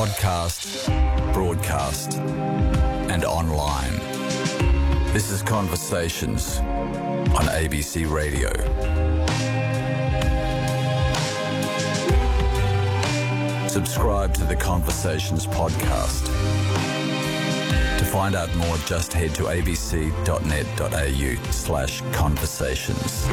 podcast, broadcast, and online. This is Conversations on ABC Radio. Subscribe to the Conversations podcast. To find out more, just head to abc.net.au/conversations.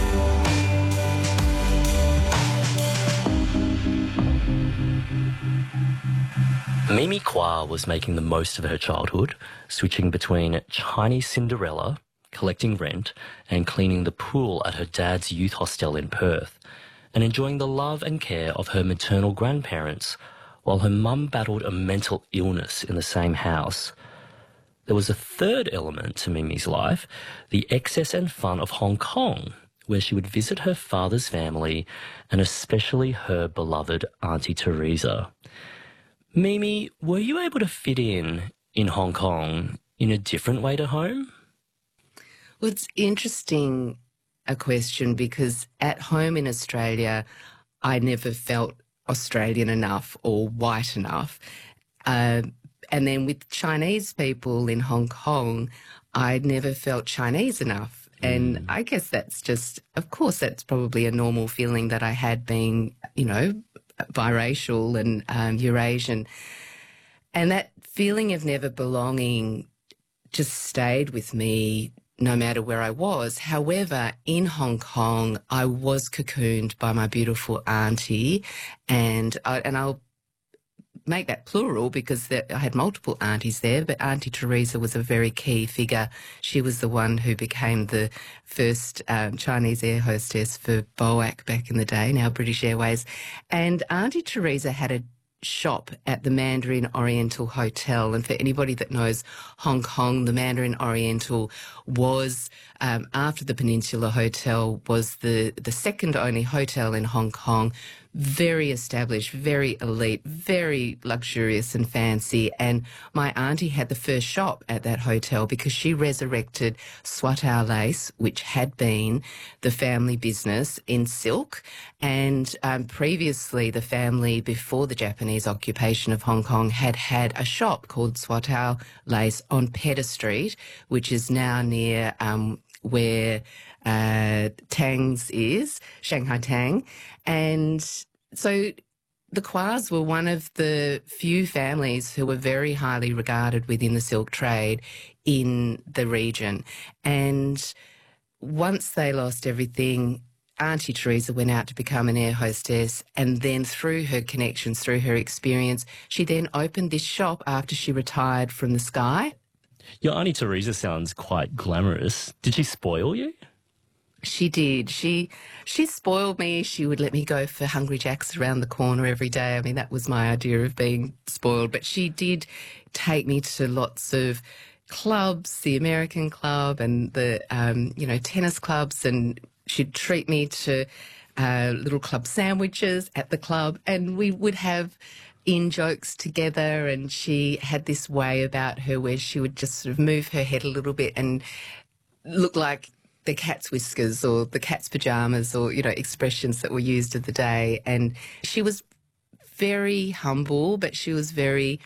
Mimi Kwa was making the most of her childhood, switching between Chinese Cinderella, collecting rent, and cleaning the pool at her dad's youth hostel in Perth, and enjoying the love and care of her maternal grandparents, while her mum battled a mental illness in the same house. There was a third element to Mimi's life, the excess and fun of Hong Kong, where she would visit her father's family and especially her beloved Auntie Teresa. Mimi, were you able to fit in Hong Kong in a different way to home? Well, it's interesting, a question, because at home in Australia, I never felt Australian enough or white enough. And then with Chinese people in Hong Kong, I never felt Chinese enough. And I guess that's just, of course, that's probably a normal feeling that I had being, biracial and Eurasian. And that feeling of never belonging just stayed with me no matter where I was. However, in Hong Kong, I was cocooned by my beautiful auntie, and I'll make that plural because I had multiple aunties there, but Auntie Teresa was a very key figure. She was the one who became the first Chinese air hostess for BOAC back in the day, now British Airways. And Auntie Teresa had a shop at the Mandarin Oriental Hotel. And for anybody that knows Hong Kong, the Mandarin Oriental was, after the Peninsula Hotel, was the second only hotel in Hong Kong. Very established, very elite, very luxurious and fancy. And my auntie had the first shop at that hotel because she resurrected Swatow lace, which had been the family business in silk. And previously, the family, before the Japanese occupation of Hong Kong, had a shop called Swatow Lace on Pedder Street, which is now near where Tang's is, Shanghai Tang. And so the Kwars were one of the few families who were very highly regarded within the silk trade in the region. And once they lost everything, Auntie Teresa went out to become an air hostess, and then through her connections, through her experience, she then opened this shop after she retired from the Sky. Your Auntie Teresa sounds quite glamorous. Did she spoil you? She did. She spoiled me. She would let me go for Hungry Jacks around the corner every day. I mean, that was my idea of being spoiled. But she did take me to lots of clubs, the American club and the, tennis clubs, and she'd treat me to little club sandwiches at the club, and we would have in-jokes together. And she had this way about her where she would just sort of move her head a little bit and look like the cat's whiskers or the cat's pajamas, or, expressions that were used of the day. And she was very humble, but she was very